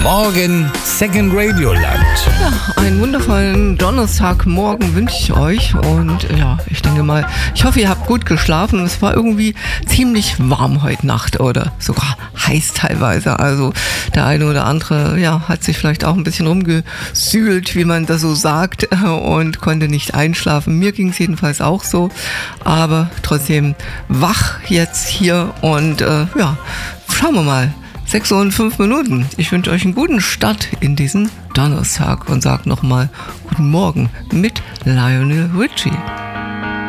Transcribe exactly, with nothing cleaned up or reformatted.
Morgen Second Radio Land. Ja, einen wundervollen Donnerstagmorgen wünsche ich euch und ja, ich denke mal, ich hoffe, ihr habt gut geschlafen. Es war irgendwie ziemlich warm heute Nacht oder sogar heiß teilweise. Also der eine oder andere, ja, hat sich vielleicht auch ein bisschen rumgesühlt, wie man das so sagt, und konnte nicht einschlafen. Mir ging es jedenfalls auch so, aber trotzdem wach jetzt hier und äh, ja, schauen wir mal. sechs Uhr und fünf Minuten. Ich wünsche euch einen guten Start in diesen Donnerstag und sage nochmal guten Morgen mit Lionel Richie.